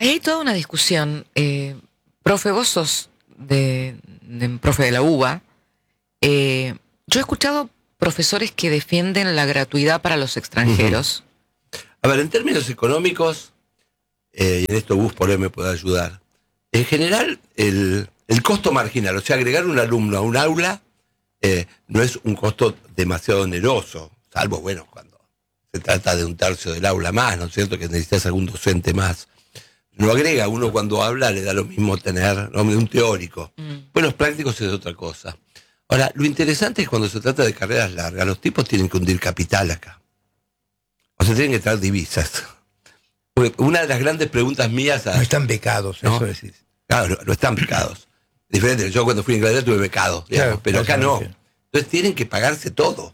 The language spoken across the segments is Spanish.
Hay toda una discusión. Profe, vos sos profe de la UBA. Yo he escuchado profesores que defienden la gratuidad para los extranjeros. A ver, en términos económicos, y en esto Gus por ahí me puede ayudar, en general el costo marginal, o sea, agregar un alumno a un aula no es un costo demasiado oneroso, salvo, bueno, cuando se trata de un tercio del aula más, ¿no es cierto?, que necesitas algún docente más. No agrega, uno cuando habla le da lo mismo tener un teórico. Bueno, los prácticos es otra cosa. Ahora, lo interesante es cuando se trata de carreras largas, los tipos tienen que hundir capital acá. O sea, tienen que traer divisas. Una de las grandes preguntas mías... No están becados, ¿no? Eso decís. Claro, no están becados. Diferente, yo cuando fui a Inglaterra tuve becado, digamos, claro, pero acá no. Entonces tienen que pagarse todo.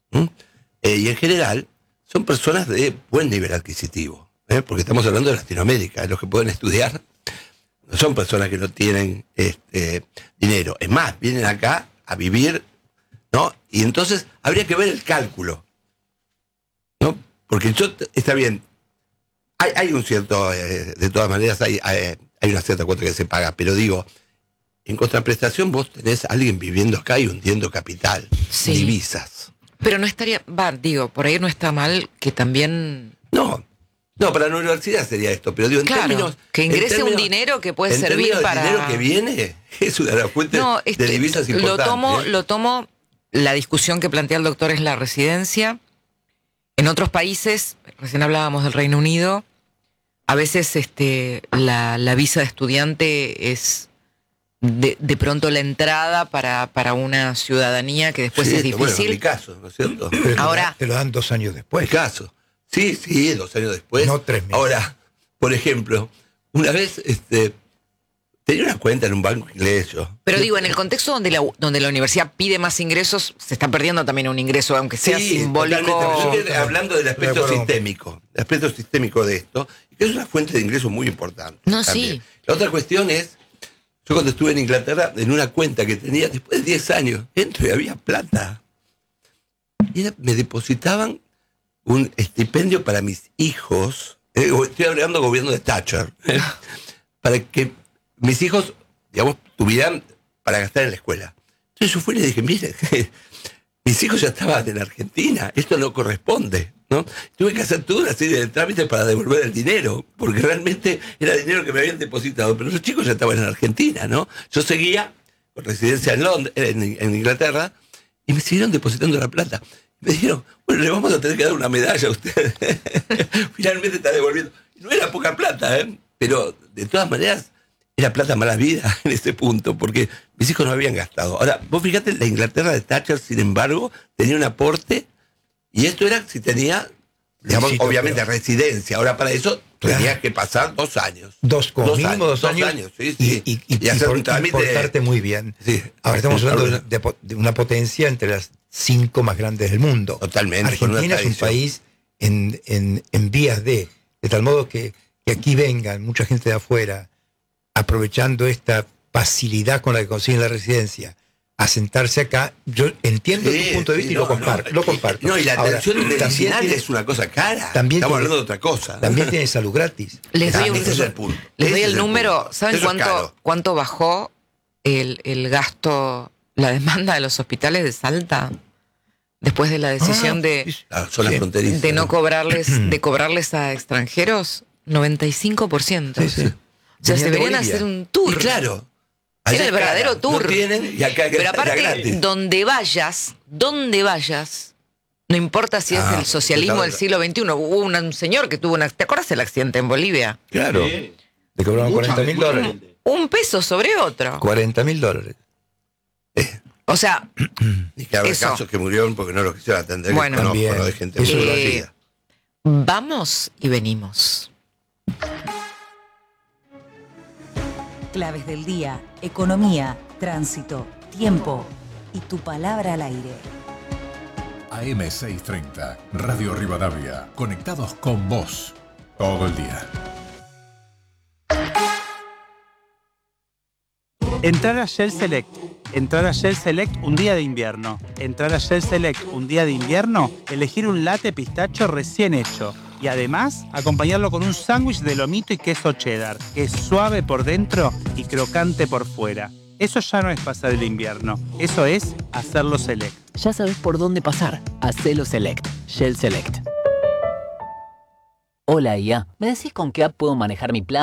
Y en general son personas de buen nivel adquisitivo. Porque estamos hablando de Latinoamérica, los que pueden estudiar no son personas que no tienen dinero. Es más, vienen acá a vivir, ¿no? Y entonces habría que ver el cálculo, ¿no? Porque está bien, hay un cierto, de todas maneras hay una cierta cuota que se paga, pero digo, en contraprestación vos tenés a alguien viviendo acá y hundiendo capital, sí, divisas. Pero no estaría, por ahí no está mal que también... No, para la universidad sería esto, pero digo, en claro, términos... que ingrese un dinero que puede servir para... El dinero que viene es una fuente de divisas importante. Lo tomo, la discusión que plantea el doctor es la residencia. En otros países, recién hablábamos del Reino Unido, a veces la visa de estudiante es de pronto la entrada para una ciudadanía que después es difícil. Bueno, en mi caso, ¿no es cierto? Pero ahora te lo dan 2 años después. En mi caso. Sí, 2 años después. No 3 meses. Ahora, por ejemplo, una vez tenía una cuenta en un banco inglés yo. Pero digo, en el contexto donde la universidad pide más ingresos, se está perdiendo también un ingreso, aunque sea simbólico. Hablando del aspecto sistémico, de esto, que es una fuente de ingresos muy importante. No, también. sí. La otra cuestión es, yo cuando estuve en Inglaterra, en una cuenta que tenía después de 10 años, entro y había plata. Y me depositaban un estipendio para mis hijos, estoy hablando del gobierno de Thatcher, para que mis hijos, digamos, tuvieran para gastar en la escuela. Entonces yo fui y le dije, mire, mis hijos ya estaban en Argentina, esto no corresponde, ¿no? Tuve que hacer toda una serie de trámites para devolver el dinero, porque realmente era dinero que me habían depositado, pero los chicos ya estaban en Argentina, ¿no? Yo seguía con residencia en Londres, en Inglaterra, y me siguieron depositando la plata. Me dijeron, bueno, le vamos a tener que dar una medalla a usted. Finalmente está devolviendo. No era poca plata, pero de todas maneras era plata mala vida en ese punto, porque mis hijos no habían gastado. Ahora, vos fíjate, la Inglaterra de Thatcher, sin embargo, tenía un aporte, y esto era si tenía, digamos, obviamente residencia. Ahora, para eso tenías que pasar 2 años. Dos años. Sí. Y hacer un trámite. Portarte muy bien. Sí. Ahora estamos hablando de una potencia entre las 5 más grandes del mundo. Totalmente. Argentina es un país en vías de tal modo que aquí vengan mucha gente de afuera, aprovechando esta facilidad con la que consiguen la residencia, a sentarse acá. Yo entiendo tu punto de vista y lo comparto. No, y la atención medicinal es una cosa cara. Estamos hablando de otra cosa. También tiene salud gratis. Les doy el número. ¿Saben cuánto bajó el gasto, la demanda de los hospitales de Salta? Después de la decisión de no cobrarles a extranjeros, 95%. Sí. O sea, se deberían hacer un tour. Y claro. Era el verdadero tour. No tienen, y acá pero aparte, donde vayas, no importa si es el socialismo del siglo XXI. Hubo un señor que tuvo ¿te acuerdas el accidente en Bolivia? Claro. Sí. Le cobraron $40.000. Un peso sobre otro. $40.000. O sea, y que habrá casos que murieron porque no los quisieron atender. Bueno, también. No de gente muy vamos y venimos. Claves del día, economía, tránsito, tiempo y tu palabra al aire. AM630, Radio Rivadavia, conectados con vos todo el día. Entrar a Shell Select. Entrar a Shell Select un día de invierno. Entrar a Shell Select un día de invierno, elegir un latte pistacho recién hecho. Y además, acompañarlo con un sándwich de lomito y queso cheddar, que es suave por dentro y crocante por fuera. Eso ya no es pasar el invierno, eso es hacerlo select. Ya sabes por dónde pasar. Hacelo Select. Shell Select. Hola, IA. ¿Me decís con qué app puedo manejar mi plan?